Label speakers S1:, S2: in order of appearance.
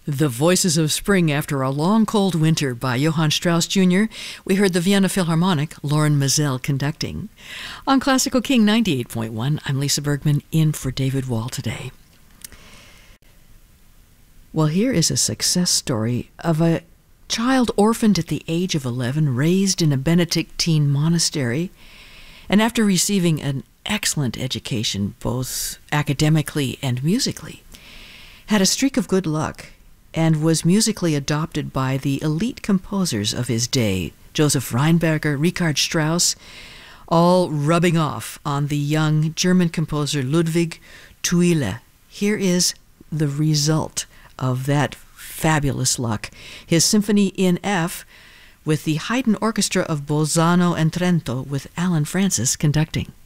S1: The Voices of Spring After a Long Cold Winter by Johann Strauss Jr. We heard the Vienna Philharmonic, Loren Maazel conducting. On Classical King 98.1, I'm Lisa Bergman, in for David Wall today. Well, here is a success story of a child orphaned at the age of 11, raised in a Benedictine monastery, and after receiving an excellent education, both academically and musically, had a streak of good luck and was musically adopted by the elite composers of his day, Joseph Rheinberger, Richard Strauss, all rubbing off on the young German composer Ludwig Thuille. Here is the result of that fabulous luck. His Symphony in F with the Haydn Orchestra of Bolzano and Trento with Alan Francis conducting.